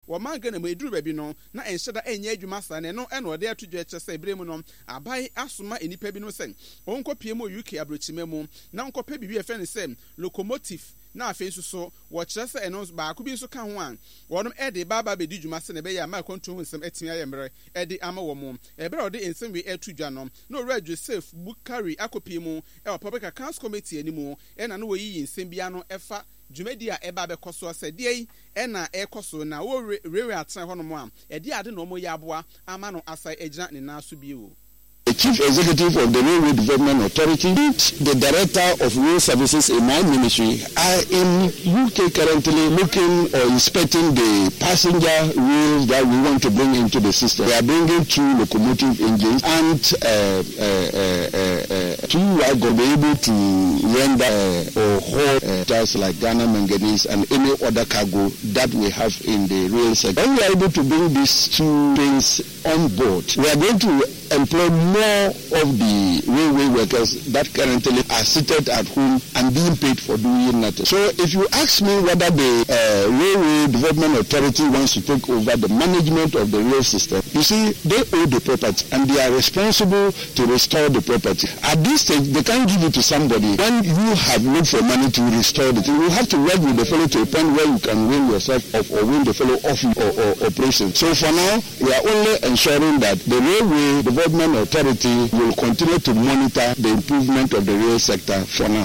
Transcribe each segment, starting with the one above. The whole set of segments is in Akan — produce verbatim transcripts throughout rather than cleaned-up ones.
wo manga mu eduru ba bi no na enhyeda enye adwuma sa ne no eno ode atudwa eche se ebremu no abai asoma enipa bi no sen onkopie mu U K abrochime mu na onkope bibi efe ne se locomotive na afensu so wo kire se eno ba ko bi so ka ho an wonom ede baba be didwuma se ne be ya ma kontu hu nsem atimi ayemre ede ama wo mu ebere ode ensem we atudwa no no Red Joseph Bukari akopie mu e Public Accounts Committee animu e na no wo yi nsem bia no efa dwumadi a eba be koso se de e na e koso na wo rewe atan ho no mu a e de ade no mo ya aboa ama no asai agina ne na so bi o. The Chief Executive of the Railway Development Authority and the Director of Rail Services in my ministry are in U K currently looking or inspecting the passenger rails that we want to bring into the system. We are bringing two locomotive engines and uh, uh, uh, uh, two are going to be able to render uh, or haul uh, just like Ghana manganese and any other cargo that we have in the rail sector. When we are able to bring these two things on board, we are going to employ more of the railway workers that currently are seated at home and being paid for doing nothing. So if you ask me whether the uh, Railway Development Authority wants to take over the management of the rail system, you see, they own the property and they are responsible to restore the property. At this stage, they can't give it to somebody. When you have looked for money to restore it, you have to work with the fellow to a point where you can win yourself off or win the fellow off or, or operation. So for now, we are only ensuring that the Railway Development Authority will continue to monitor the improvement of the rail sector for now.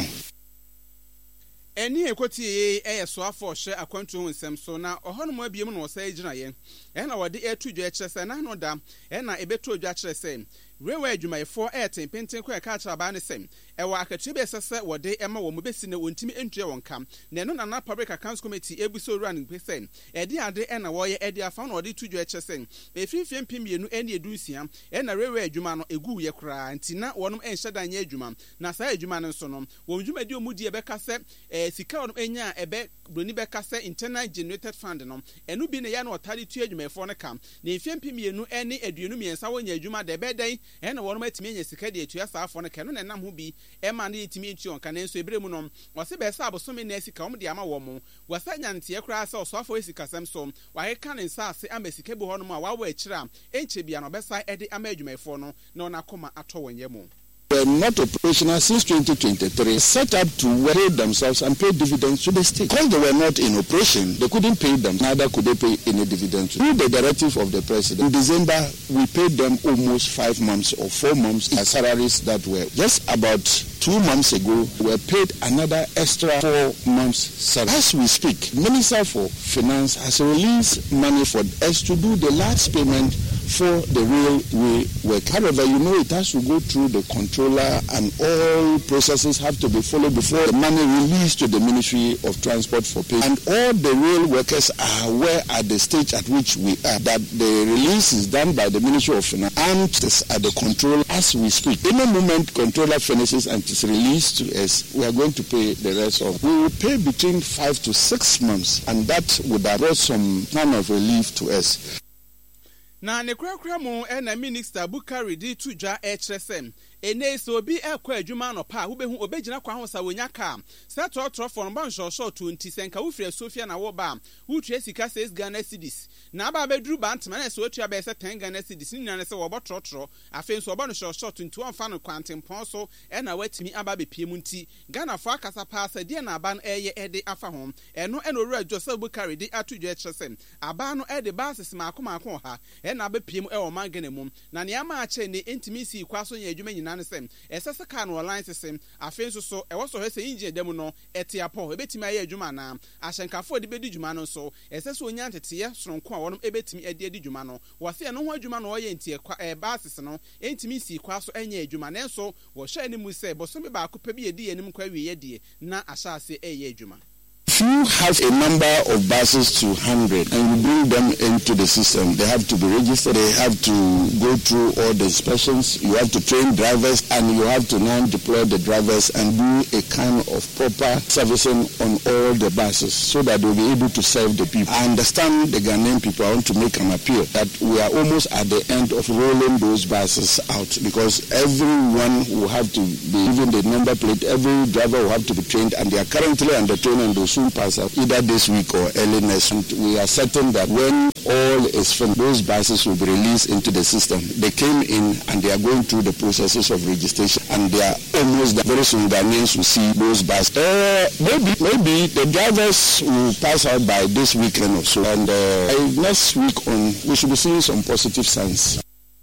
Eni ekoti e e so afọ hye akwantu nsem so na ohonum abiem no osa agina ye e na wode etudwa kire se na no da e na ebeto odwa kire se rewe adwumayefo e tempenten kwa ka kira ba ne sem e wa akatwe be sese wode ema wo mobesi ne ontimi entue wonkam na no na Public Accounts Committee ebuso run pesen e de ade e na wo ye e de afa na wode tudwa kire se e fifie mpimienu e na edusia e na rewe adwuma no egu ye kra ntina wonum enhyeda nya adwuma na sa adwuma no so no wo dwumadi omudi e be ka se e sika wonum enya ebe broni be ka se internal generated fund no enu bi ne ya na otare tu adwumayefo no kam na efie mpimienu e ne aduonu miensa wonya adwuma de be dan e na wonum atimi nya sika de etua saafo no keno na nam ho bi e ma na etimi etu onka na enso ebremu no wose be sa abosome na sika om de ama wo mo wasanya ntie kra sa osofo esika sem so wa he kan nsa ase ama sika bi hono a wa wa akira enche bia no be sa e de ama adwumayefo no na ona koma ato wonye mo. Were not operational since twenty twenty-three, set up to pay themselves and pay dividends to the state. Because they were not in operation, they couldn't pay them, neither could they pay any dividends. Through the directive of the president, in December, we paid them almost five months or four months in salaries that were just about two months ago, we were paid another extra four months salary. As we speak, Minister for Finance has released money for us to do the last payment for the railway work. However, you know it has to go through the controller and all processes have to be followed before the money released to the Ministry of Transport for pay. And all the rail workers are aware at the stage at which we are that the release is done by the Ministry of Finance and is at the control as we speak. In a moment, controller finishes and is released to us, we are going to pay the rest of. We will pay between five to six months, and that would have brought some kind of relief to us. Na ne krakra mu e na Minister Bukari di tudwa e kyerese ene so obi ekwa adwuma no pa wo behu obegina kwa ho sa wonya ka set trot for no sho sho twenty senka wo fire Sofia na wo ba wo tue sika six Ghana cedis na ba bedru bantama na so otua be se ten Ghana cedis ni na se wo botrotro afen so obo no sho sho twenty-one fa no kwantempon so e na watimi aba be pie mu nti Ghana fo akasa pa sa die na aba no eye ede afa ho eno eno owura Joseph Bukari di atudwa e kyerese aba no ede basis ma akoma akon ha e na be pie mu e wo mangane mu na ne ama a che ne entimi si kwa so nya adwuma nyina ne sem esese ka no online system afen so so e wo so hese engine dem no ete apo ebetimi aye adwuma na ahyenkafo de bedi dwuma no so esese onya ntete soronko a wonom ebetimi ade adi dwuma no wo se no ho adwuma no oye ntie kwa e basis no entimi si kwa so enya adwuma na enso wo hye ne mu se bosome ba ko pa bi edi enim kwa wiye de na ahya ase eye adwuma. If you have a number of buses to one hundred and you bring them into the system, they have to be registered, they have to go through all the inspections, you have to train drivers, and you have to now deploy the drivers and do a kind of proper servicing on all the buses so that they'll be able to serve the people. I understand the Ghanaian people. I want to make an appeal that we are almost at the end of rolling those buses out because everyone will have to be given the number plate, every driver will have to be trained, and they are currently under training, and those who soon pass out, either this week or early next week. We are certain that when all is finished, those buses will be released into the system. They came in and they are going through the processes of registration, and they are almost there. Very soon Ghanaians will see those buses. Uh, maybe, maybe the drivers will pass out by this weekend or so, and uh, next week on, we should be seeing some positive signs.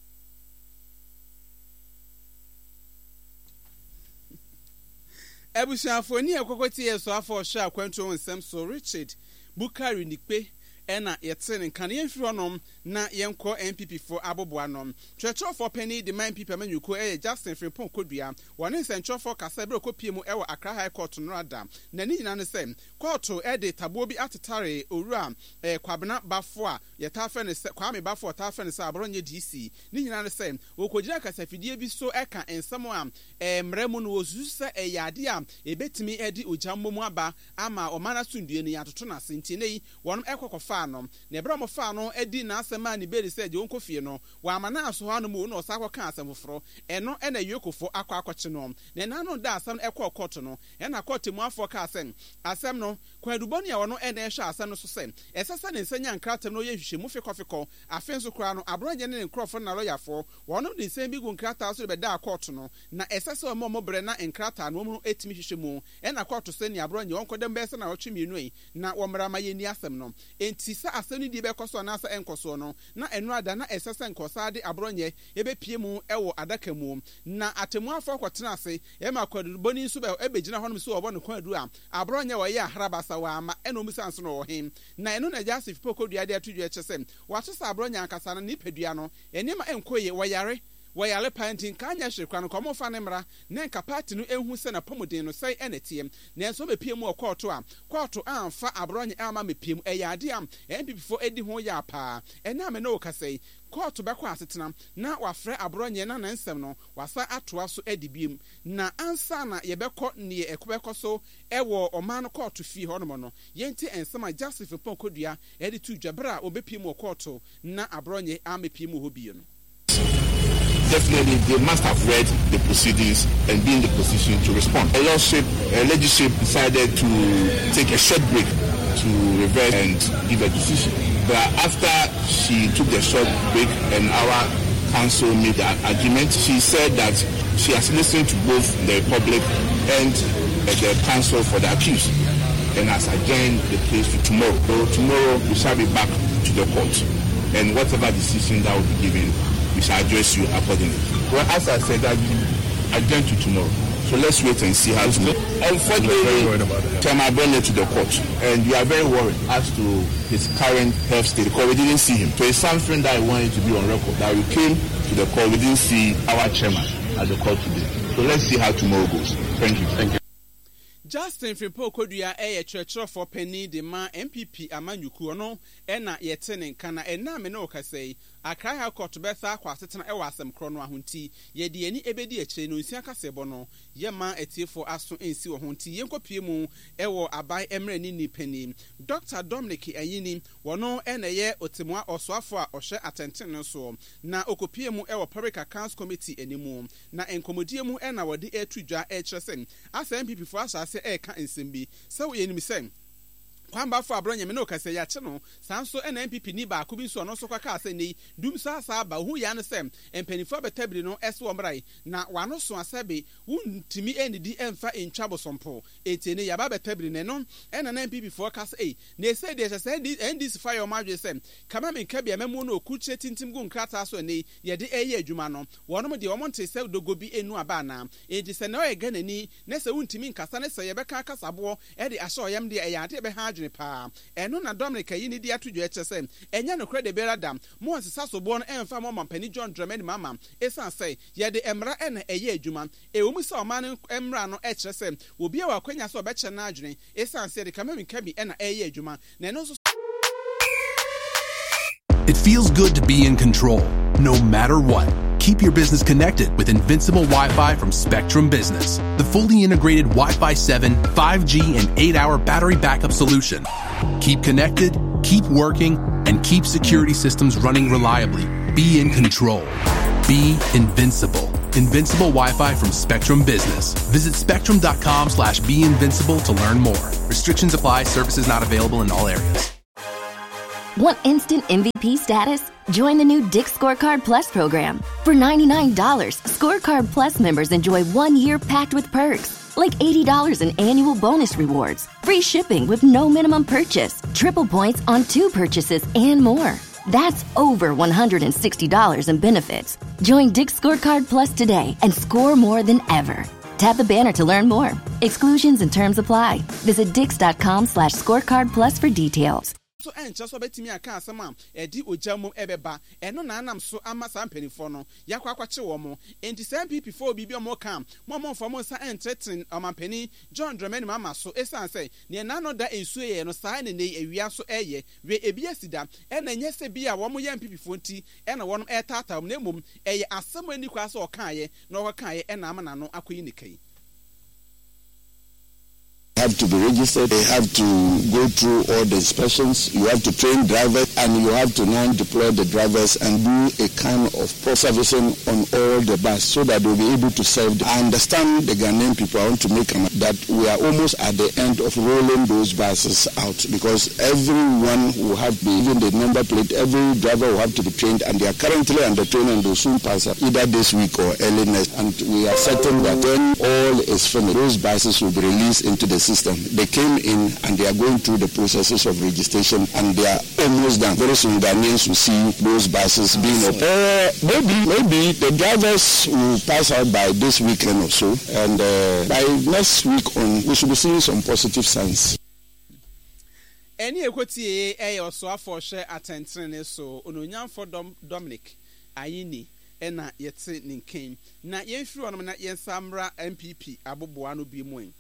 Ebusiafo ni ekokoti yeso afọ sha kwanto nsem so Richard Bukari Nikpe ena yetene kan yemfiri honom na yenko N P P for aboboanom twetro for penny the man people manyuko eh Justin Frimpong Kodua wone nsentro for kasa bre kopie mu ewo Accra High Court no ada na ni nyina ne sem court e de tabo bi atetare owura eh Kwabena Bafo a yeta fe ne Kwame Bafo ta fe ne sa abronye D C ni nyina ne sem wokojira kasafidie bi so eka ensem a eh mremu no wosusa eh yade a ebetimi edi ojammom aba ama omana sundue ni atoto na senti nei wonom ekokofa no na ebra mo fa no edi na asema ni beri se je wonko fie no wa amana aso ha no mu no osakọ ka asem foforo eno ena yekofo akọ akọche no na na no da asem ekọ court no ena court mu afọ ka asem asem no kwaduboni ya wono ena ehwe asem no so sem esesa ne nsanya nkratam no ye hwehwe mu fikofiko afenso kura no abroje ne nkrofo na loyafo wono de nsem bi gu nkrata so be da court no na esesa o mo bre na nkrata no mu etimi hwehwe mu ena court so ni abroje wonko dem be se na otwe mienu yi na wo mra ma ye ni asem no enti sa asem ni di be koso na sa enkoso no na enu ada na esesa nkosa de abronye ebe pie mu ewo adaka mu na atemu afọ kwotena ase e ma kwaduboni nso be ebegina honom so obo ne kwadu a abronye wo ye ahrabasa wa ama eno musanso no wo him na enu na Jasif Pokodua de atudwe chesem wato sa abronye ankasa na nipadua no enima enkoye wo yare wayale pantin kanya hwekwa no komo fa ne mra na nka party no ehu se na pomodin no sai enetiem na enso be pie mu okoto a koto amfa abronye ama mepiem eyade am N P P fo edi ho ya pa ena me no kasai koto be kwa asetena na wafre abronye na nansem no wasa atoa so edibiem na ansa na yebekọ ne ekobekọ so ewo oman koto fi hono no yenti ensema Jasif Pokodua edi tu dwabra obepiem okoto na abronye amepiem ho bi no. Definitely, they must have read the proceedings and be in the position to respond. The lordship, uh, legislature decided to take a short break to revert and give a decision. But after she took the short break and our council made the argument, she said that she has listened to both the Republic and uh, the council for the accused and has adjourned the case for tomorrow. So tomorrow we shall be back to the court, and whatever decision that will be given, we shall address you accordingly. Well, as I said, that we adjourn to tomorrow. So let's wait and see how it goes. Unfortunately, Chairman brought it to the court, and we are very worried as to his current health state because we didn't see him. So it's something that I wanted to be on record, that we came to the court, we didn't see our chairman at the court today. So let's see how tomorrow goes. Thank you. Thank you. Justin Frimpong Kodua eye church for penny de ma N P P amanyuku no ena yetene kana ena me no kasei Accra High Court betha kwasetena ewa asem kro no ahonti ye de ani ebedi akire no nsia kasebo no ye ma etiefo aso ensi wo honti ye nkopie mu ewo abai emre ni ni penny Doctor Dominic Ayini wono ena ye otemwa osoafo a ohye atenten no so na okopie mu ewo Public Accounts Committee enimu na enkomodie mu ena wode etudwa e kyeresen asa N P P fo asase e ka ensembi se wo yenim sen kwamba fo abronye me no kase ya che no sanso N P P ni ba ko bi so no so kwaka ase nei dum sa sa ba hu ya ne sem empanifo betabiri no ese wo mrai na wano so asabe wuntimi enidi emfa entwabo sompo etene ya ba betabiri ne no ena N P P fo kase eh na ese de se N D C fire ma dwe sem kama me nka bia memu no okuche tintim gu nkrata so nei ye de eye adwuma no wono mo de wo monte se dogobi enu aba na e de se na o ga nani na se wuntimi nkasa ne se ye beka kasabo e de ahye oyam de e ya de be ha pa eno na Dominic Ayini di atudwo ekyese enya no krede beradam mo nsesa so bo no emfa mo mampani John Dramani mama esan say ye de emra ena eye adwuma e wo mu se o man emra no ekyese obi e wa kwanya so obeche na adwene esan say de kama minka bi ena eye adwuma na eno so. It feels good to be in control, no matter what. Keep your business connected with Invincible Wi-Fi from Spectrum Business, the fully integrated Wi-Fi seven, five G, and eight hour battery backup solution. Keep connected, keep working, and keep security systems running reliably. Be in control. Be invincible. Invincible Wi-Fi from Spectrum Business. Visit spectrum.com slash be invincible to learn more. Restrictions apply. Services not available in all areas. Want instant M V P status? Join the new Dick's Scorecard Plus program. For ninety-nine dollars, Scorecard Plus members enjoy one year packed with perks, like eighty dollars in annual bonus rewards, free shipping with no minimum purchase, triple points on two purchases, and more. That's over one hundred sixty dollars in benefits. Join Dick's Scorecard Plus today and score more than ever. Tap the banner to learn more. Exclusions and terms apply. Visit dix.com slash scorecard plus for details. So and just about me aka asama e di ojamu ebeba eno na anam so ama sampanifo no yakwa kwache wo mo enti sam pp four bibi omo kam mo mo fo mo sa entretin omampani John Dramani mama so esan say ne na no da ensuo ye no sai ne ne awia so eye we ebi asida e na nyese bi a wo mo ye pp four nti e na wono e tata mo nemum eye asem ani kwa so okan ye na o kan ye e na ama na no akoyi ne kai. Have to be registered, they have to go through all the inspections, you have to train drivers, and you have to now deploy the drivers and do a kind of servicing on all the bus so that they'll be able to serve them. I understand the Ghanaian people. I want to make them that we are almost at the end of rolling those buses out because everyone will have to be, even the number plate, every driver will have to be trained, and they are currently under training and they'll soon pass up either this week or early next. And we are certain that when all is finished, those buses will be released into the system. They came in and they are going through the processes of registration and they are almost done. Very soon Ghanaians will see those buses being open. Uh, maybe, maybe the drivers will pass out by this weekend or so, and uh, by next week on, we should be seeing some positive signs. Any equity a or so for share attention so ononyan for Dominic Ayini. Ena yetse ninkin na yenfiri onom na yensamra M P P aboboa no bi mu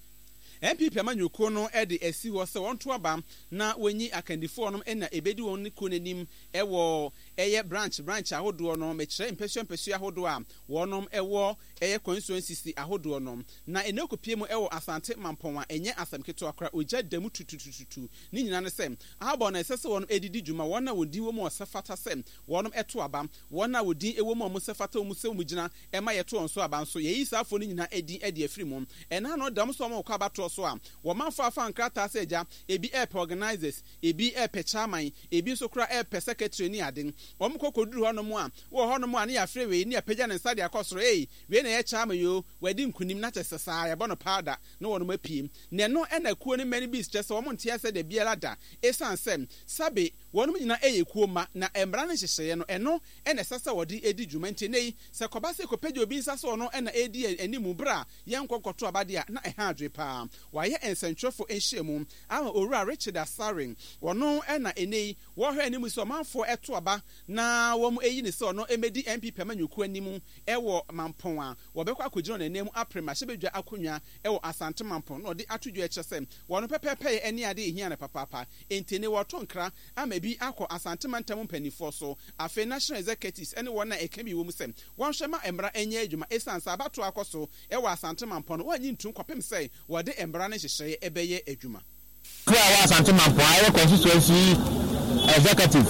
M P P amanyuko no e de esi wo se won to aba na wenyi akandifo no ena ebedi won ne ko nanim ewo eye branch branch ahodo no mekire mpesio mpesio ahodo a wonom ewo eye constituency ahodo no na enekopie mu ewo Asante Mampon enye asamketo akra oja damu tutututu ni nyina ne sem ahabo na esese won edidi djuma won na wodi wo mu osafata sem wonom eto aba won na wodi ewo mu osafata mu se mu gina ema yeto onso aba nso yeyi safo ni nyina edi edi afiri mu ena no dam so mo kwa bato so a wo manfa fa nkrata seja ebi airport organizers ebi airport chairman ebi so kra airport secretary ni aden wo mkokoduru hono mu a wo hono mu a ne afre we ni apagya ne nsa de akosoro eh we na ye chairman yo wadi nkunim na tesesa ya bono powder no wono mapiem ne no ena kuo ni many bees chese wo montia se de biela da esan sem sabe wono nyina eye kuo ma na embra ne hyehye no eno ena sesa wodi edi dwumanti nei se kobase kopagya obi nsa so no ena edi animu bra ye nkokoto abade a na eha adwe pa waye ensentrofo enhyemu ama owura Richard Asaring wono ena enei wo hwe animu so manfo eto aba na wo mu eyi ne so no emedi M P P amanyuku animu ewo Mampon a wo bekwa akogiro na nemu aprema hyebedwa akonwa ewo Asante Mampon no de atudwo ekyesem wono pepepe eni ade ehia na papapa entene wo tonkra ama bi akọ Asante Mantam mpanifo so afe national executives ene wona ekemi wo mu sem won hwema emra enye adwuma esansa abato akoso ewo Asante Mampon no wanyi ntun kwapem sei wo de emra ne hyehye ebeye adwuma kwa wa Asante Mampon ayo constituency executive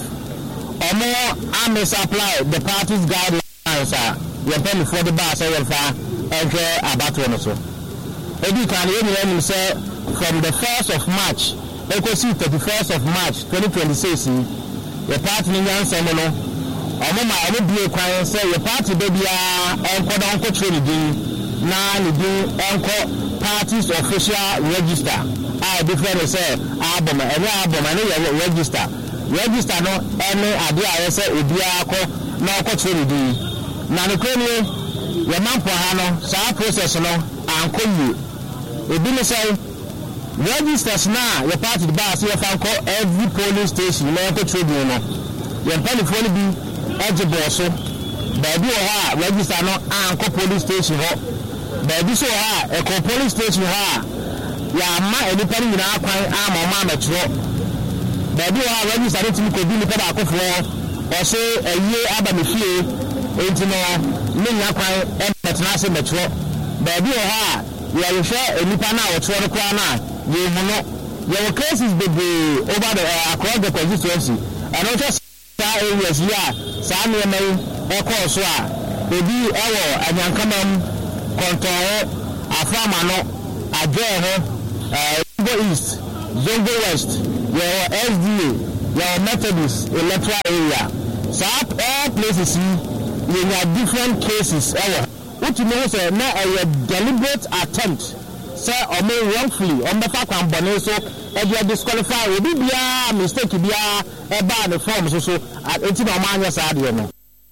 omo am supply the party's guidelines are we pen for the bar so we fa enke abato no so ebi kan ye ni say from the first of March equal thirty-first of March twenty twenty-six the party ni yansem no omo ma omo bie kwan say the party be bia enko don ko trade din na ni din enko party's official register I different say album any album any register register no any ade a say obia ko na ko trade din na no kwani we Mampon ha no sa process no anko yi ebi ni say registers now your party the bar say you every polling station na ko trade no your party for be eligible so baby o ha register no anko polling station ho baby so ha e ko polling station ha ya ma eni pari nyina akwan ama ma metro baby o ha register no timi ko bi ni pa ba ko fo o say eyi aba me fie enti no me nya kwan e metna se metro baby o ha ya you share eni pa na o tro no kwa na you know your cases be over the uh, across the constituency and not just areas here some may of course ebi ewo anyankamam kontoe afama no aje ho eh Zongo East, Zongo West, your S D A, your Methodist electoral area. So all places you have different cases. What you know say now a deliberate attempt say or may wrongfully or me fa kwan bone so e dey disqualify we be bia mistake bia e ba the form so so enti na ma anya sa de no.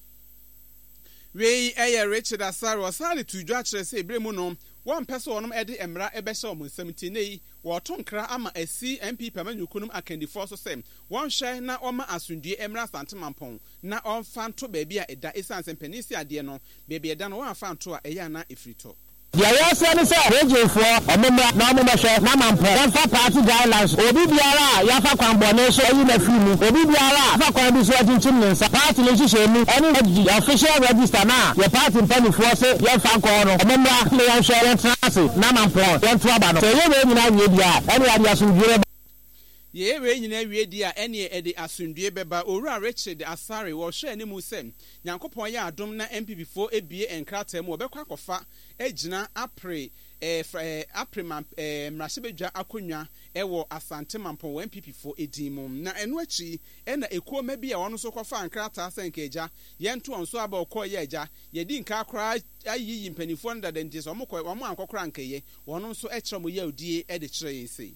We eh Richard Asare wasale to dwa kire say ebremu no one person on edi emra ebesha omun seventeen nei woto nkra ama asi M P pamanyukunum akandifo so sem won hwe na oma asundue emra santemampon na onfanto baabi a eda esanse penisi ade no baabi eda no wan fanto a eya na efrito. The answer is a radio for a member, no member, no man, for party guidelines. Obi Biara, Yafa Kwambone, so you may feel me. Obi Biara, Fakwan is what in Chimney, party legislation, any official register now. Your party penny force, your fan corner, a member, Leon Sharon Transit, Naman Pro, one Trabano. So you may not need any ideas in Europe. Ye we nyina wie dia ene e de asundue beba owura Richard Asare wo hwe ani mu sem Nyankopon ya adom na M P before ebie enkrata mu obekwa kofa agina apre eh aprema eh mrashibedwa akonwa ewo Asante Mampon M P before edimum na eno achi ena ekuo ma bia wono so kofa enkrata asenka eja yento onso aba okoye eja yedi nka akra ayiyi mpanifo ndadenti so omko omo ankokora nkaye wono so ekire mo ya odie e de kire yense.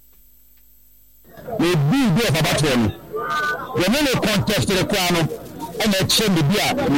We be there for that one. We need to contest the crown and the change the beer with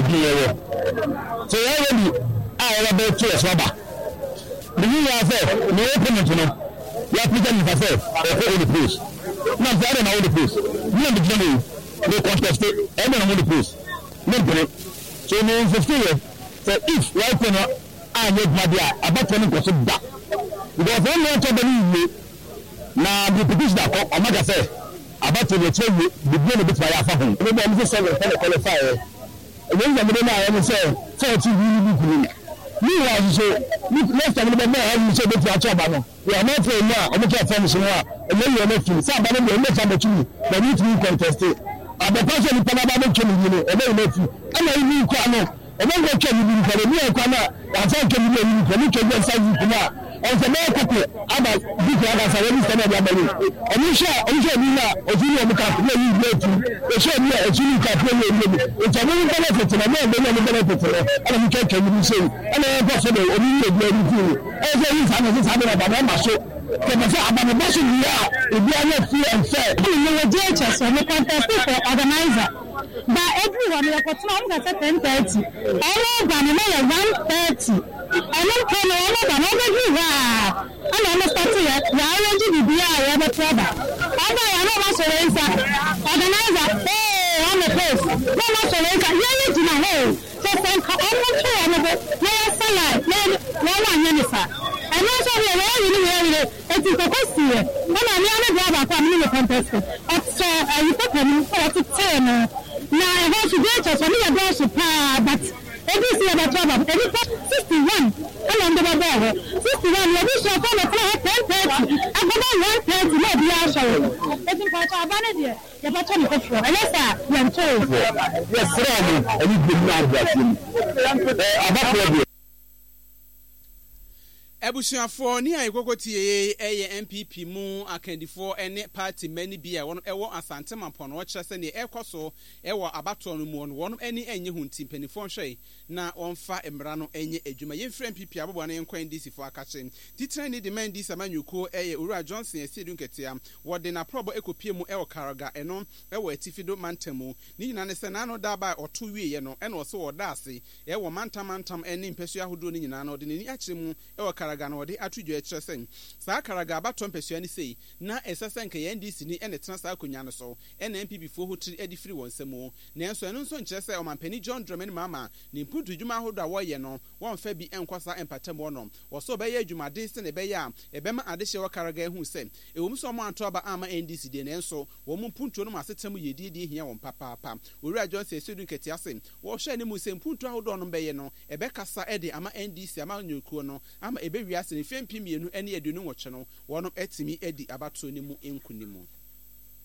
the so already I have a choice rubber. The new affair, no opponent, you know. You have to get in the affair or the place. No, I don't know the place. You know the beginning, they contest it, I don't know the place. No, so no fifteen years. So if right now I make my beer, about twenty percent back. Because one want to believe na the petition that Omega say about the change the beginning bit by afa hon we be say we can qualify when you dey na am say forty really good ni wa so next time we be have say be to aba no we are not for now o make form so na e you na fi say aba no we make am to but we to contest aba person ni pana ba no chemi ni e be na fi ana ni ko ano e be go chemi ni ko ni e ko na asa chemi ni ko ni chemi sa ni ko and the man could about big others are ready to stand up. And you share, and you know, or you know, you go to the show me a chili cafe. It's a very benefit to a man, they never benefit. And you can't tell me, say, and I am possible, or you know, as there is another about my show. Can I say about the mission here? If you are not free and fair, you know, the judges and the contest for organizer. But everyone will put on at ten thirty. All of them are one thirty. I don't come over and over here. I don't start here. I already be here. I have a trouble. I know what's the answer. Organizer, hey, I'm a place. No, what's the answer? Yeah, it's in my hole. So, I'm not sure. I'm a bit. Yeah, salad. No, one minister. I'm not sure where you live. It's a question. When I'm the other family contest. It's a you put to ten. Now, I want to get us. I need a brush of power, but every year about trouble. Every sixty-one. I'm on the ball. sixty-one. You're just on the floor. ten thirty. I'm going one thirty. No, be our show. Let's go to our vanity. You're about to go for it. Yes, sir. You're told. Yes, sir. I need to know that. About Ebusuafo ni ayikokotie eye M P P mu akandifo ene party many bia won ewo Asante Mampon wo kyerese ne ekoso ewo abato no mu no won eni enye hunti penifo hwe na onfa emra no enye adwuma yemfrɛ M P P abobo na enkwan D C fo akache titire ni demand D C amanyuko eye Owura Johnson esiedu nketia wo de na probo ekopie mu ewo Karaga eno ewo atifido mantamu ni nyina ne se na no da ba oto wiye no ene wo se wo da ase ewo mantamantam ene mpesua hodo ni nyina no de ni akire mu ewo Karaga no de atudwo ekiresen saa Karaga abato mpesua ni sei na esesen ke N D C ni ene tena saa konya no so ene M P P fo hotiri edi firi wonsemo na enso eno nso nkyerese o mampani John Dramani mama ni mputu dwuma hodo a woye no wonfa bi enkwasa empatam no wo so be ye dwumade se ne be ya ebema adehye wo Karaga ehu se ewom so mo anto aba ama N D C de na enso wo mu mpuntu no masetam yedie hia won papa papa Owura Johnson esedu nketi ase wo hwe ne mu se mpuntu hodo no be ye no ebe kasa ede ama N D C ama nyukuo no ama ebe wiase ne fempimienu ene edunu woche no wonom etimi edi abato ni mu enkunimu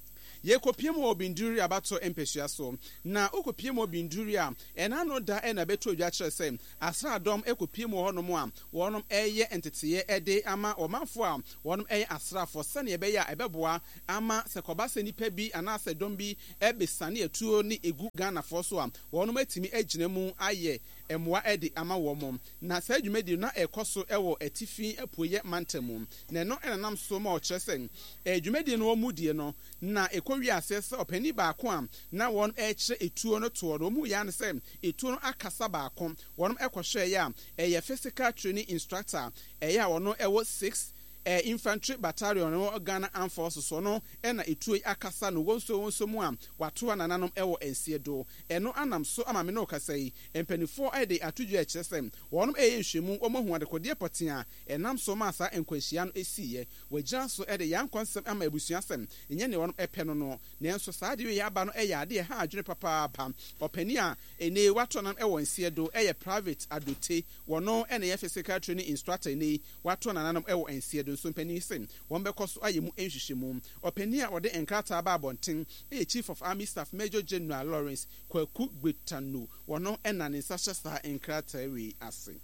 ye kopie mo obinduri abato empesua so na okopie mo obinduri a ena no da e na beto odwa kire se asra dom ekopie mo hono mo a wonom eye entete ede ama omanfo a wonom eye asrafo sane ebe ya ebeboa ama sekoba se nipa bi ana se dom bi ebesane etuo ni egu Ghana fo so a wonom atimi agina mu aye emwa ede ama womom na sa adwumadi na ekoso ewo atifi apoye mantamu na no enanam so ma o kyeresen adwumadi no omudie no na ekowi asese opani baako a na won ekye etuo no to no mu ya ne se etuo no akasa baako wonom ekohwe ya eye physical training instructor eya wono ewo six Uh, infantry battalion no Ghana Armed Forces so no ena etuo akasa no wonso wonso mu a wato anananom ewo ensiedo eno anam so ama me no kasai empanifo ede atudwo a kyesem wonom eye nhwemu omohu adekode potia enam so ma sa enkwahia no esiye wagina so ede yan konsem ama ebusuasem enye ne wonom epe no no nenso saa de ya ba no eye ade ha adwene papa pam opani a ene wato nan ewo ensiedo eye private adote wono ene ye physical training instructor ene wato anananom ewo ensiedo so mpani sen won be koso ayemu enhwehwemu opani a ode enkrata ba abonten e chief of army staff Major General Lawrence Kwaku Gbetanu wono enane sahye sa enkrata we ase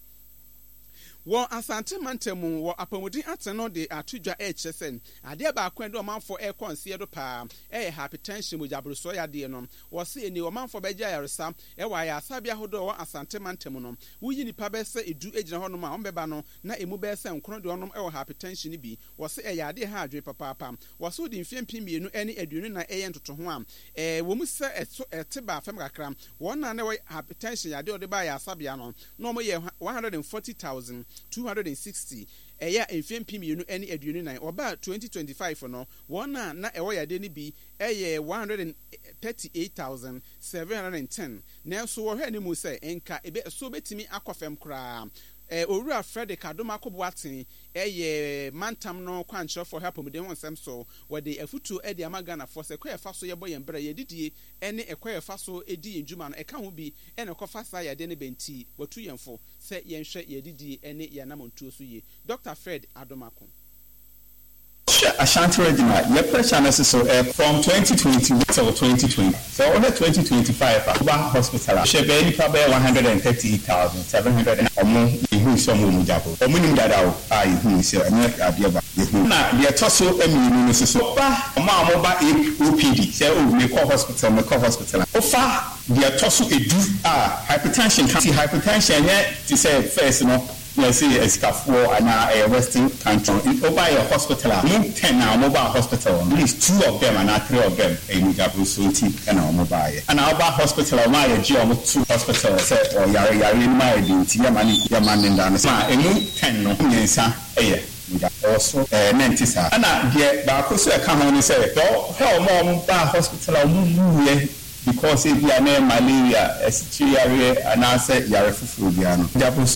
wo asante mantemu wo apamudi ateno de atudwa e kyesen ade ba akwendo manfo e konse do pa e hypertension mujabruso ya de no wo se eni wo manfo be gya yaresa e wa ya asabia hodo wo asante mantemu no wuyi nipa be se edu egina hono ma ombeba no na emu be se nkrono de onom e wo hypertension bi wo se e ya ade ha adwe papa papa wo so de mfiempi mienu eni aduonu na eye ntoto ho a e wo mu se eto eteba fam kakra wo na na wo hypertension ya de ode ba ya asabia no no mo ye one hundred forty thousand two hundred sixty eya enfempi mienu eni aduonu nine oba twenty twenty-five no wona na ewo yade ni bi eye one hundred thirty-eight thousand seven hundred ten na so wo hwe ni mu se enka ebe so betimi akofem kra eh Owura Frederick Adoma Koboaten eye mantam no kwanche for help mu de ho nsem so wede afutu e de amagana for se kwa fa so ye boye mbra ye didie ene ekwa fa so edi enjuma no eka ho bi ene kofa sa ya de ne benti watu yemfo se yenhwe ye didie ene ya namontuo so ye Doctor Fred Adoma Ko Ashanti Regina, your pressure is so uh, from twenty twenty to twenty twenty. So over twenty twenty-five, Abuba Hospital, she be probably one hundred thirty-eight thousand seven hundred or more. Who is some woman jabo? Or minimum that out. I who is a mere idea. Now, the Tosso Emily is so far. Ma mobile O P D. Say, oh, we call hospital, we call hospital. So far, the Tosso edu ah hypertension. See hypertension. Yeah, to say first, you know. Let's see, a scaffo and a Western country. Over a hospital, move ten now, mobile hospital. At least two of them and not three of them. A Mugabu Sunti and our mobile. And our hospital, my Geom two hospitals, or Yari Yari, my Yamani, Yaman and Dana. A new ten no, yes, a year. Also, a Nantisa. And I get back to come on and say, oh, hell, mom, hospital, because if you are near malaria, as Chia and I said, Yarifufiano.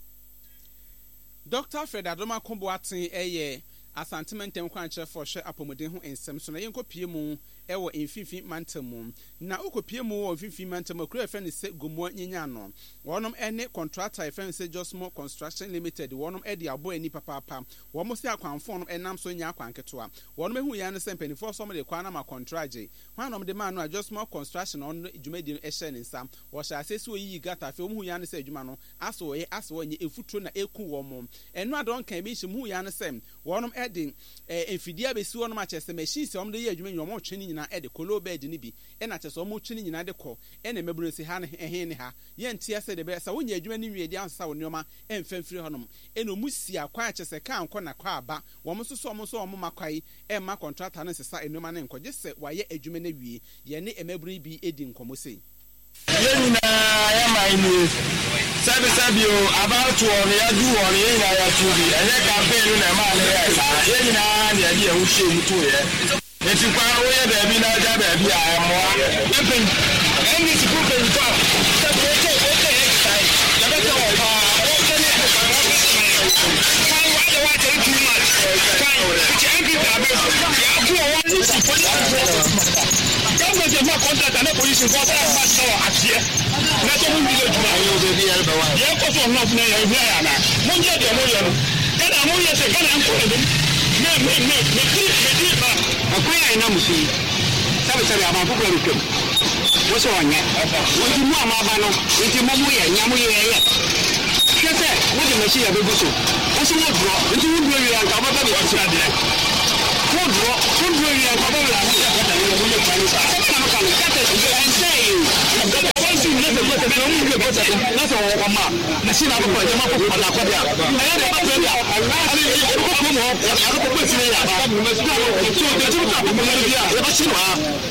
Doctor Fred Adoma Koboaten eye asantementem kwanche for hwe apomuden ho ensem so na yenkopie mu ewo enfifi mantamu na okopie mu wo enfifi mantamu kura fe ne se gomo nyenya no wonom ene contractor fe ne se Josmo Construction Limited wonom e de abo ani papa papa womo se akwanfo no enam so nya akwanketo a wonom ehu ya ne se mpanifo so mo de kwana ma contract hwanom de ma no Josmo Construction on dwumadi no e hye ne nsam wo hye asese oyi gata fe omu ya ne se adwuma no aso ye aso nye efutro na eku womo eno adon kan bi hye mu ya ne se wonom ede enfidia besi wonom a chese machines wonom de ye adwuma nyomo twene nyina ede kolo bed ni bi e na chese womo twene nyina de ko e na mebro si ha ne he ne ha ye ntia se de be sa wonya adwuma ni wie de ansa wo nyoma emfamfiri honom e no musi akwa chese kan ko na kwa aba womo so so womo so womo makwai e ma contractor ne sesa enoma ne nkoje se waye adwuma na wie ye ne emebro bi edi nkomo sei yena ya maini sabe sabe o about to or ya do or yena ya to bi ene campaign na ma le ya sa yena ne ya hu she mu to ye eti kwa o ye da bi na ja da bi a mo even any school can talk sabe o ke o ke exercise ya ba to pa o ke ne ko pa kai wa de wa de too much kai ti angry da be ya do o want to police government dey contract and police go for that so atie na so mu bi do juma yo be bi yar ba wa ye ko so no na ye ya na mo je de mo ye no kada mo ye se kana an ko de me me me me ti me ti ba akwai ai na musi sabe sabe ama ko ko ko wo so onye wo di mu ama ba no wo di mo mu ye nya mu ye ye kese wo di machine ya be go so wo so wo dro wo di wo dro ye an ka ba ba be ti ade wo dro wo dro ye an ka ba la ni ya ka ta ye mo ye pa ni sa na no ka ni ka te en say wo si ni le ko te no mu ye ko ta na so wo ma machine abo ko je ma ko ko la ko dia aye de ba te ya ani ko ko mo ya ko ko ti ya ba mo so so de tu ka mo le dia ya ba chi wa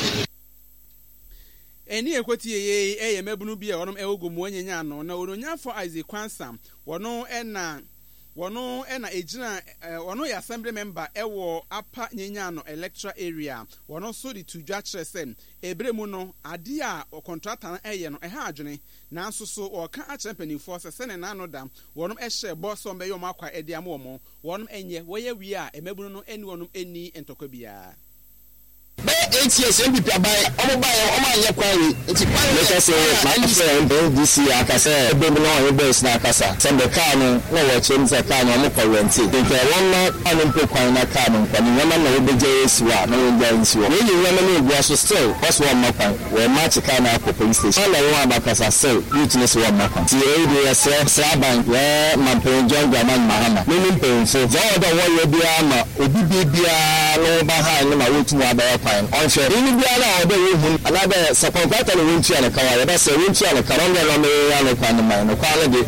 eni ekwoti ye eye mebunu bi e wonom ewogo mu onyenya ano na ononya for Isaac Kwansa wono ena wono ena ejina wono ya assembly member ewo apa nyenya ano electoral area wono so di tudwa kyerese ebremu no ade a contractor na eye no eha adwene na nso so oka a champion force sene na no da wonom ehye boss on be yom akwa ede am womo wonom enye woye wi a emebunu no eni wonom eni entokwa bia be eight years M P P abai omo ba o ma ye kwari enti kwari let us say my friend this year akasa ebe bi no e be sna akasa send the car no no wo chem say car no mo quarantine nke one na anim pe kwan na car no kwani nyama na obe je esiwa na wo nja nsiwo we yi nyama na egua so still what's one makwan we match car na ko police station all I want akasa still witness one makwan ti e dey say say bank we man John Gaman Mahama me me pe so zo do wo ye bia ma obi bi bia no ba ha ni ma wo tu wa ba fine on share ni bia na obe wo hu another support that no won tu ala kawa ya ba say won tu ala kawa no me ya no kwan ma no kwa de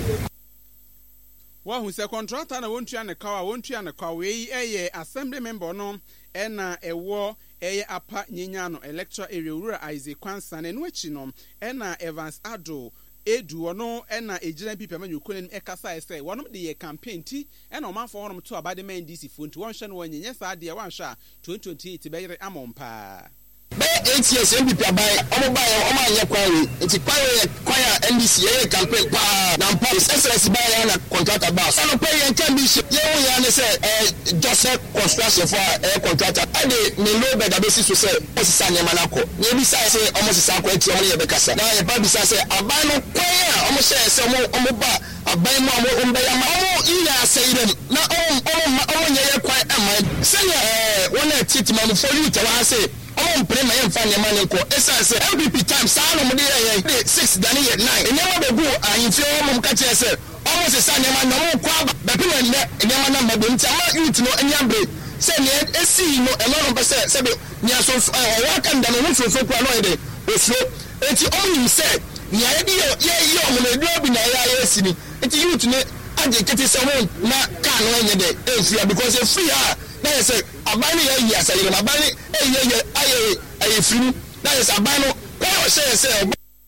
wa hu se contractor na won tu ala kawa won tu ala kawa we eye assembly member no ena ewo eye apa nyenya no electoral area rura Isaac Kwansa na no achi no ena Evans Ado edu wono ena ejina pipa manyu konen ekasa ese wonom de ye campaign ti ena omanfo wonom to abade man D C fonti won hwe no wonyenye sa de wan hwa twenty twenty-eight be yire amompa be eight years M P P abai omo ba ya omo anye kwari enti kwari kwaya N D C ye campaign pa na mpa S S ba ya na contractor ba so no pay ye can be ye wo ya ne say eh Joseph construction for eh contractor ade me no be da be si so say o si sa nyama na ko ye bi sa say omo si sa ko enti omo ye be kasa na ye ba bi sa say abai no kwaya omo say say omo omo ba abai mo omo ombe ya ma omo iya sayirem na omo omo omo ye ye kwai ama say eh wona titi ma mo for you to wa say on prema yen fa nyama nko essence M P P time sa no mo dey six dani ye nine nyama be go ahimfe mo ka che se omo se sa nyama no mo kwa ba pe ne nyama na mabo nti ama youth no anyambre se ne esi no e no be se se be nya so o wa kan da no so so kwa no ide osro enti on se nya ye di ye ye omo na edu obi na ya esi ni enti youth ne ade kete se mo na ka no enye de e free because e free ah na say abani ye yi asayire na abani e ye ye aye aye free na say abani o say say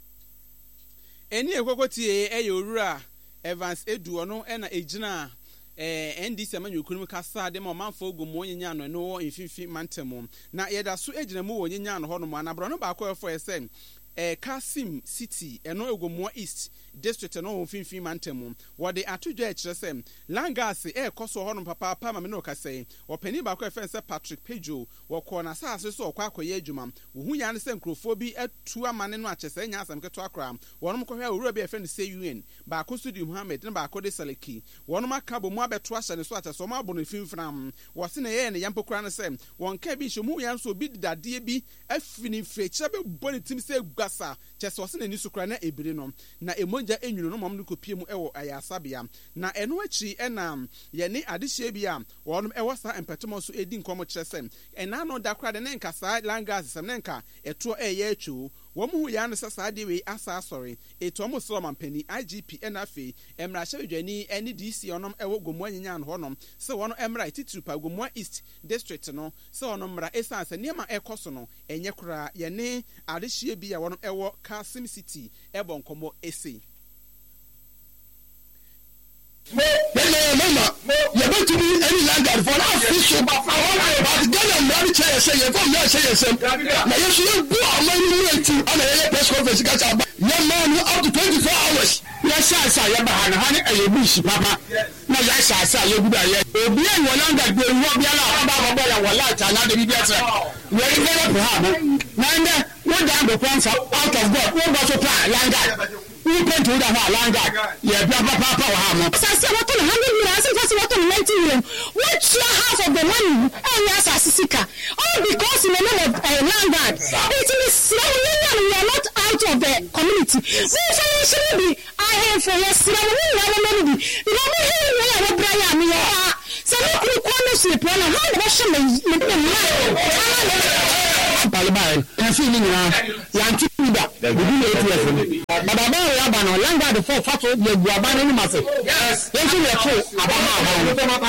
eni ekokoti e yorura Evans Edu ono na ejina eh N D C amanyu kunum kasa de ma manfo gomo onyenya no no infinfi mantemu na yeda so ejina mu wonyenya no hono na bro no ba ko efo ese eh Kasim City eno egomo East district no infinfi mantemu wo de atudwa ekirese Langas e koso hono papa papa ma me no kase opani ba ko efe se Patrick Pejo wo ko na saase so kwa akoye adwuma wo hu ya ne se nkrofo bi atu amane no akese nya asam keto akra wonom ko hwa owura bi efe ne se U N ba ko Sudi Muhammad ne ba ko de Saleki wonom akabo mu abeto ahye ne so akyese mo abono finfram wo se ne ye ne yampokura ne se won ka bi hwemu ya so bi dade bi afini frecha be boni tim se gasa kyese wo se ne ni sukura na ebire no na emonja enwunu no mom no kopie mu ewo ayasabia na eno achi enam ye ne adehye bia wonom ewo sa empetomo so edi nkomo kyerese ena no da kra de ne nkasa Langas sem ne nka eto eye atwu wo mu ya no sasa de we asa sorry eto mo Solomon Penny I G P enafe emra hwedwani ene D C onom ewo gomo anyanya no honom se wono emra titupa gomo East district no se wono mra esanse niema ekoso no enye kra ye ne adehye bia wonom ewo Kasim City ebo nkomo ese mo mama you want to be any landlord for that fish but Ghana money chair say you come here say you na you should do our money meet on a press conference ka cha your man up to twenty-four hours ya sha sha ya ba han han e bush papa na ya sha sha ya guda ya obi en landlord be wo bia la ba ba ba ya wala cha na de bi bia tra we ri gele po ha na nde wo da go plans out of God wo go so plan landlord we went to the Langas. Yeah, Papa Papa Hamo. Sasa watu na hundred million, sasa watu na ninety million. What's your half of the money? And yes, Asisika. All because in the name of uh, land guard. It is slowly and we are not out of the community. So should be I have for yes, we have money. You know, we have a Brian. So we could honestly plan a hard version of the Paliban, concealing Yanti, the good but about Rabano, Langa, the four fat old Guabano Massive. Yes, yes, about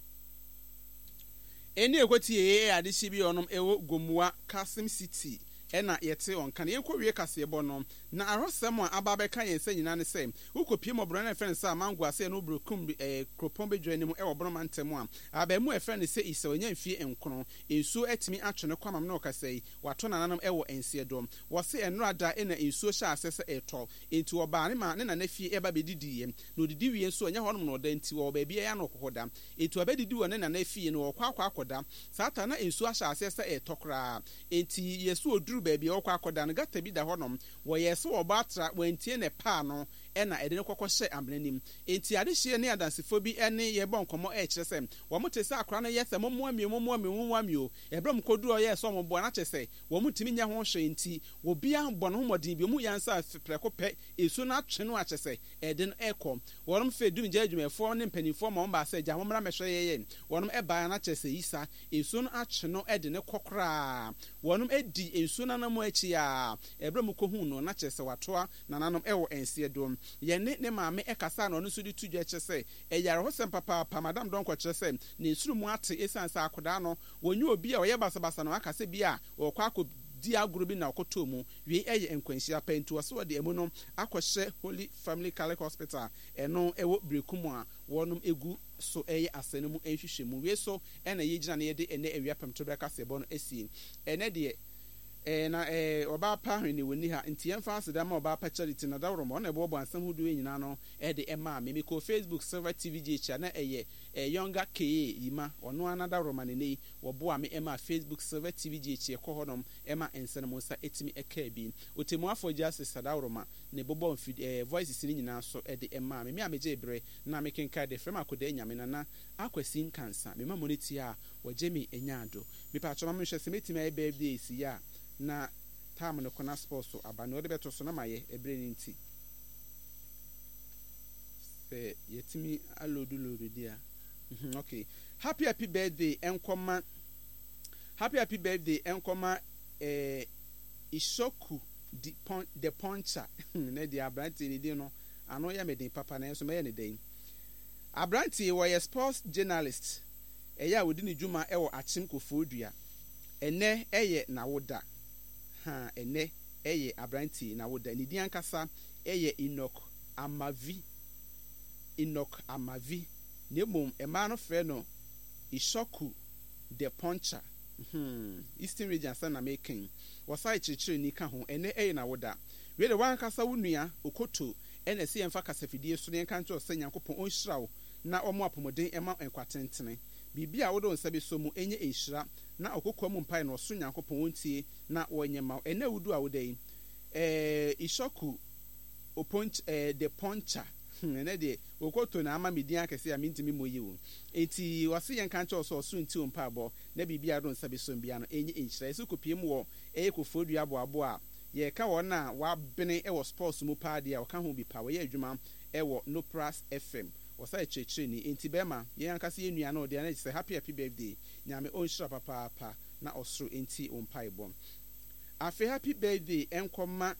any of what ye at the C B on Ewo Gomua, Kasim City. Ena yete on kan yenko wie kase bono na arosem a ababeka yense nyina ne sem ukopie mo brana friend sa mango ase no brokum eh kropon bedwane mu e wo broman temu a abamu e friend se ise onya mfie enkono ensu atimi atwene kwamam na okasai wato nananam e wo ense dom wo se enrada ena ensu sha asese eto enti wo ba ne ma ne na nafie e ba bedidi yem no didi wie ensu onya honom no da enti wo ba bia ya no kokoda enti wo bedidi wo ne na nafie no wo kwa kwa akoda sata na ensu asha asese eto kra enti yesu oduru baby okwa akoda no gata bi da honom wo yeso obatra wantie ne pa no ena ede ne kokoshe amnanim enti ade hie ne adansefo bi ene ye bon komo e kyerese wo motese akra no yese momo ami momo ami momo ami o ebram kodu o yeso mo bo na kyerese wo mutimi nya ho hwe enti wo bia bon ho modin bi mu yansa preko pe esu na atwe no akyerese ede no ekom wonom fe dum gya adwumefo ne mpanifo mo mba se gya mo mra mehwe yeye wonom e ba na kyerese yisa esu no atwe no ede ne kokora wonom edi esu na namo achi a ebram ko hu no na kyerese watoa na nanom ewo ense dom yene ne maame ekasa no no so di tudwa kyese eyare ho sem papa pa madam don kwa kyese ne nsuru mu ate esansa akoda no wonye obi a oye basabasa no akase bi a okwa akọ di aguru bi na okoto mu wi eye enkwanhyia pentu so de emu no akohye Holy Family Catholic Hospital eno ewo brekumu a wonum egu so eye asene mu enhwehwe mu wi so ena ye gina na ye de ene ewia pemto breka sebo no esi ene de eh na eh oba pa hwene woni ha ntiem fa aseda ma oba pa charity na dawro mo na ebo bo ansam hudu enyina no e de ema me me ko Facebook Silver T V G cha na eye eh younger K yima ono ana dawro ma ne nei wo bo ame ema Facebook Silver T V G che ko honom ema ense mo sa etimi eka bi otemu afọ justice dawro ma ne bobo mfi eh voices ni nyina so e de ema me me ameje ebre na me kenka de frema akoda nyame na na akwasi nkansa me ma moneti a wo jemi enyado me pa choma me hwese metimi e birthday si ya na time no kona sports so abano de beto so na maye ebre ni nti se yetimi alodu lodu dia okay happy happy birthday enkoma happy happy birthday enkoma eh Ishoku di pon the puncher na di abranti ni di no ano ya meden papa na so me ne den abranti wo ye sports journalist eya wodi ni djuma e wo achim kofodua ene eye na woda ha ene eye abranti na woda ni di ankasa eye Enoch Amavi Enoch Amavi nemom ema no frɛ no Ishoku the puncher hmm Eastern region sana making wasai chichiri ni ka ho ene eye na woda we de wan kasa wonua okoto ene se yemfa kasafidie so ne nkanto se Nyankopɔn onhyirawo na omo apomoden ema enkwatentene bibia wodo nsa be so mu enye enhyira na okokwa mu mpai na oso Nyankopɔn wontie na wonyema ene wudu a wodai eh Ishoku oponch eh the puncher ene de okoto na ama median kese a mintimi moyi wo enti wase yen kan cho so so nti ompa abo na bibia do nsa be so bia no enye enhyira eso kopiem wo eye kofodu abo abo a ye ka wo na wa bene e wo sports mu pa de a wo ka ho bi pa wo ye adwuma e wo No Plus F M wasai chechire ni enti bema ye ankase ye nua na ode na say happy happy birthday nyame onhyira papa papa na osoro enti ompa ebo afi happy birthday enkoma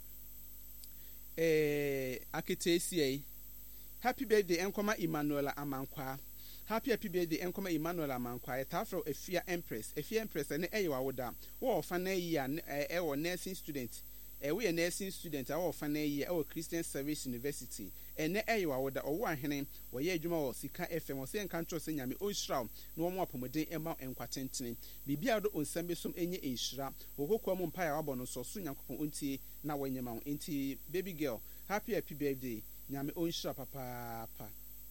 eh akitesi happy birthday enkoma Emmanuel Amankwa happy happy birthday enkoma Emmanuel Amankwa etafro efia empress efia empress ne eyewa woda wo fa na yi e wo nursing student e we nursing student a wo fa na yi e wo Christian Service University ene eyewa woda owo ahene wo ye adwuma wo Sika F M wo se nkanto se nyame onhyira na wo mo apomoden ema enkwatentene bibia do onsambe som enye enhyira wo kokwa mu mpa ya wabɔ no so so Nyankopɔn ontie na wonyema wo enti baby girl happy happy birthday nyame onhyira papa papa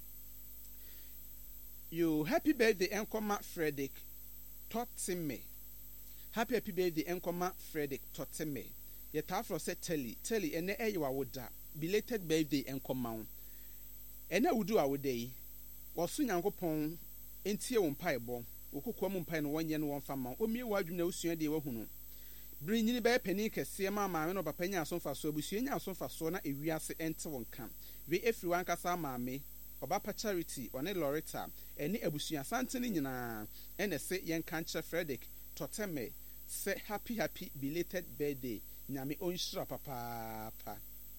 you happy birthday enkoma Frederick Totime happy happy birthday enkoma Frederick Totime ye tafro se teli teli ene eyewa woda belated birthday enkoma wo ene wudu a wodai woso Nyankopɔn entie wo mpaebɔ okokwa mu mpae no wonye no won fama omie wadwum na usua de wahunu brinyini be pani kese ma maame no papa nya asomfa so abusua nya asomfa so na ewiase ente wonka we efri wankasa maame Obapa Charity one Loretta eni abusua santene nyina ene se yenka nche Frederick Toteme se happy happy belated birthday nyame onhira papa pa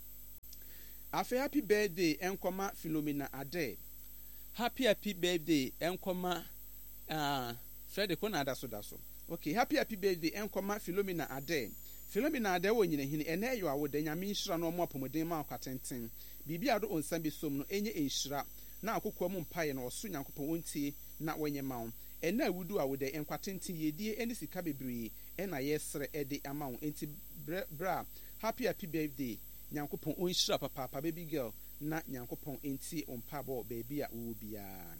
afi happy birthday enkoma Philomena Ade happy happy birthday enkoma ah Frederick ona adaso daso okay happy happy birthday enkoma Philomena Ade Philomena Ade wo nyina hini ene yo awode nyame nhira no mo apomodin ma akwatenten bibi ado onsan bi som no enye enhira na akokwa mu mpae na oso nyankopon wontie na wonye mawo ena awudu awode enkwatenten yedie eni sika bebre ena yesre ede amawo enti bra happy happy birthday nyankopon onhira papa papa baby girl na nyankopon enti ompabo baby a wo bia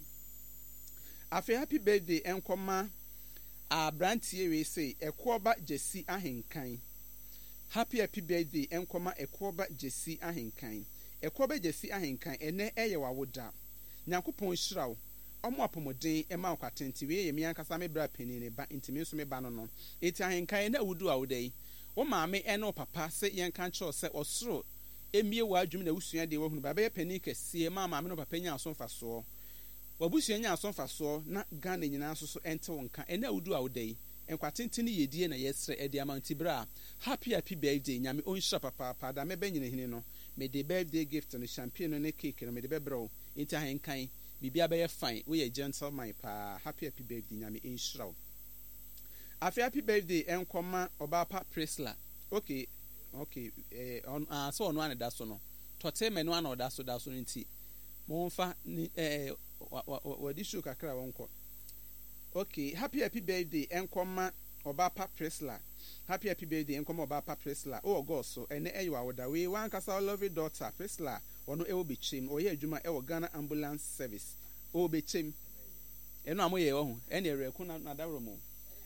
afi happy birthday enkoma abrantie we say ekoba jesi ahenkan happy happy birthday enkoma ekoba jesi ahenkan ekoba jesi ahenkan ene eye wawoda nyankopon hyirawo omo apomodin ema okwatenti we ye miankasa me bra penine ba intimi nso me ba no no eti ahenkan na wudu awodai wo maame ene papa se yenka ncho se osoro emie wadwum na usua de wahunu ba be penine kese ma maame no papa nya asomfa so wabusua nya asomfa so na Ghana nyina so so ente wonka ene wudu awodai enkwatentini yedie na yesre edi amanti bra happy happy birthday nyame onhira papa pa da me banyina hini no me de birthday gift no champagne no ne cake no me de bebro enti ahenkan bibia be fine we gentleman pa happy happy birthday nyame enhira happy happy birthday enkoma Obapa Presla okay okay eh on ah so ono ane da so no tote me no ane da so da so nti mo mfa eh wadi show kakra wonko okay happy happy birthday enkoma Obapa Presla happy happy birthday enkoma Obapa Presla oh god so ene eyo awoda we wan kasa lovely daughter Presla ono ewo bechem oye adwuma ewo Ghana ambulance service o bechem eno amoye wo ho ene ereku na nadawro mo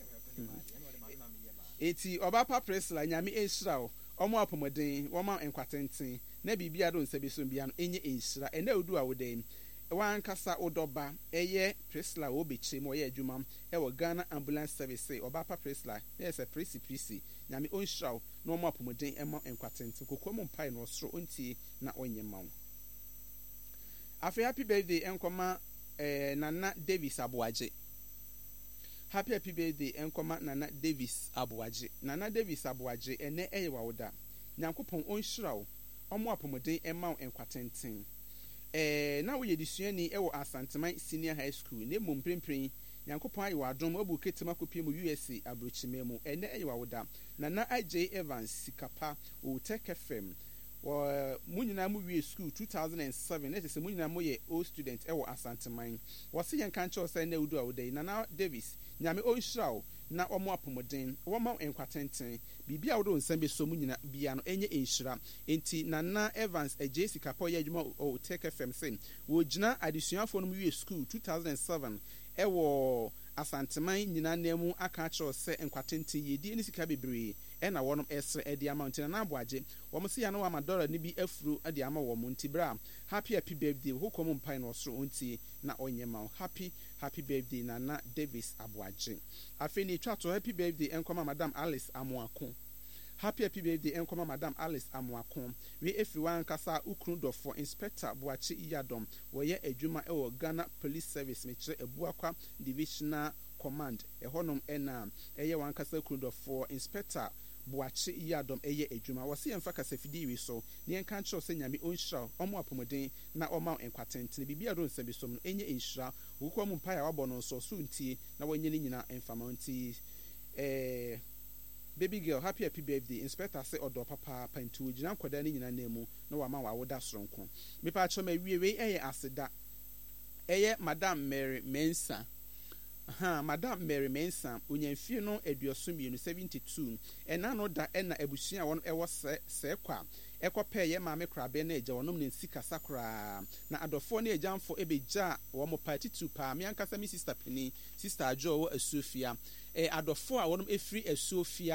eti Obapa Presla nyame enhira omo apomodin wo ma enkwatenten na bibia do nsabeso bia no enye enhira ene odu awodan wan kasa odoba eye Presla wo bechem oye adwuma ewo Ghana ambulance service Obapa Presla yes a prisi prisi nyame onhira no omo apomodin ema enkwatenten kokomu mpai no osoro ontie na onye mawo afi happy birthday enkoma eh, Nana Davis Abuaje happy happy birthday enkoma Nana Davis Abuaje Nana Davis Abuaje ene eye wawoda nyankopon onhira wo omo apomodin ema enkwatenten eh na wo yedisuani ewo Asanteman Senior High School ne momprempren nyankopon ayi wadom obu ketima kopie mu U S A abrochime mu ene eye wawoda Nana I J Evans Sikapa o Tech F M wo munyina mu wie school two thousand seven it is munyina mo ye old student ewo Asanteman wo se yen kan cho say na udu awodai Nana Davis nyame onhira na omo apomodin wo ma enkwatenten bibia wo do nsam be so munyina bia no enye enhira enti Nana Evans e Jessica po ye adwuma o Tech F M sen wo gina adesuafo no mu wie school two thousand seven ewo Asanteman nyina nemu aka cho se enkwatenten yedi ni sika bebre e na wonom esre edi amount na aboaje wo mo se ya no wa madora ni bi afuru edi ama wo mo ntibra happy happy birthday hokom mpai no so onti na onye ma happy happy birthday Nana Davis Aboaje afeni twato happy birthday enkoma Madam Alice Amoako happy happy birthday enkoma Madam Alice Amoako we efi wan kasa ukunu do for Inspector Boachi Iyadom wo ye adwuma e wo Ghana Police Service me kire Ebuakwa Divisional Command ehonom ena eye wan kasa ukunu do for Inspector Boachi Iyadom eye adwuma wo se emfa kasa fidi wi so ne enka ncho se nyame onhira omo apomodin na oma enkwatenten bibia do nsabi som no enye enhira wukwa mu mpaya wabɔ no so so ntie na wanye ne nyina emfama ntie eh baby girl happy happy birthday Inspector say odo papa pantu gina nkoda ne nyina nemu na wama wawoda soronko mepa acho ma wiewe eye aseda eye Madam Mary Mensa ha Madam Mary Mensa unyamfie no aduoso seventy-two ena no da ena abusua won ewo se se kwa ekope ye maame krabe na eja wonom ne sika sakra na adofo na ejamfo ebeja wo mo party two pa me ankasa mi sister Penny sister Ajo wo Asofia e adofo a wonom efri Asofia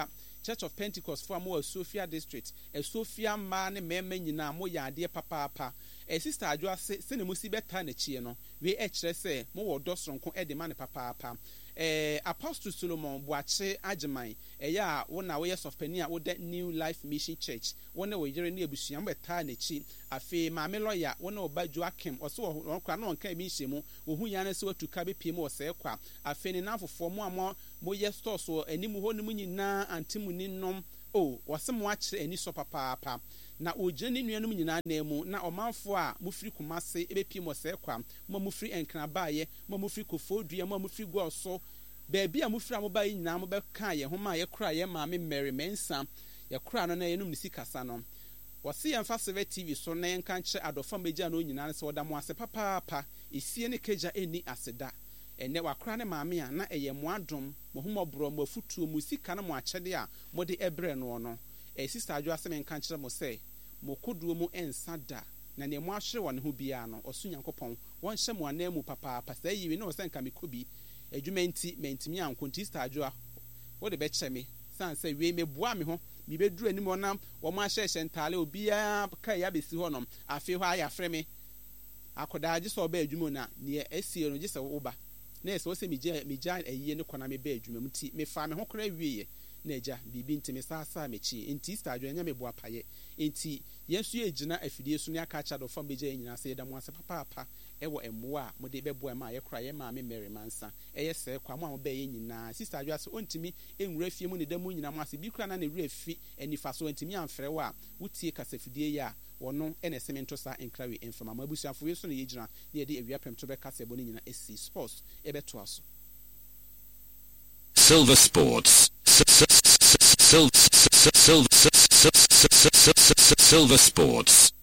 Church of Pentecost for more Sophia district e Sophia man meme nyina mo ya ade papa papa e sister adwa se se ne musi beta na chie no we e kire se mo wo dosronko e de man papa papa eh Apostle Solomon Boache Ajeman eh ya wo na wo yes of Penia wo the New Life Mission Church wo na wo yere na ebusua mbeta na chi afi maame lawyer wo na obadwo akem oso wo kwa na onka bi nhye wo hu ya na se watuka be pie mu ose kwa afi ne nafofo mo amo mo yes store so animu ho ne mu nyina antimu ni nom o wose mo akire ani so papa papa na ojeni nuanum nyina na emu na omanfo a mufiri kumase ebepie mo se kwa mo mufiri enkra baaye mo mufiri kofodua mo mufiri goso beebi a mufiri amoba nyina mo be ka ye homa ye kura ye maame Mary Mensa ye kura no na yenum ni sikasa no wose ye mfa Seve T V so na ye nka nche adofa megia no nyina na se woda mo ase papa papa esie ne keja eni aseda ene wakura ne maame a na eye mo adom mo homobro mo afutuo mu sika na mo akyede a mo de ebre no no e sister adwo asem nka nche mo se mokoduo mu ensada na ne mo ahwere won ho bia no osu Nyankopon won hye mo anamu papa papa sai yiwe no se nka mekobi adwumenti mentimi ankonti stadjoa wo de be kyeme san se we me boa me ho mi beduru anim onam wo mo ahye hye ntale obia ka ya besi ho nom afi ho aya frɛ me akoda age so ba adwumo na ne esie no gise wo ba na ese wo se mi gya mi gya ayiye ne kona me ba adwuma muti me fa me ho kora wieye na eja bibi ntimi sasa mechi enti stadjo enya me boa paye enti yesu ye gina afidie so ne aka cha do fam beja nyina se da mo ase papa papa ewo emmo a mo de beboa ma ye kra ye ma me Mary Mansa eye se kwa mo a mo be ye nyina sister adwa se ontimi enwura fie mu ne da mu nyina mo ase bi kra na ne wura fi enifa so ontimi amfre wo a wutie kasafidie ya wono ene semento sa enkrawe enfama mo abusuafo yesu ne ye gina ne ye de awia pem to be kasebo ne nyina esi sports ebeto aso Silver Sports. Silver Sports.